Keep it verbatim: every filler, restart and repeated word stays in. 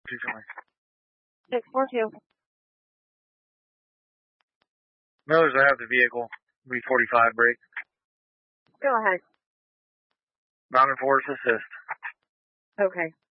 six four two. Millers, I have the vehicle. V forty-five break. Go ahead. Mounted force assist. Okay.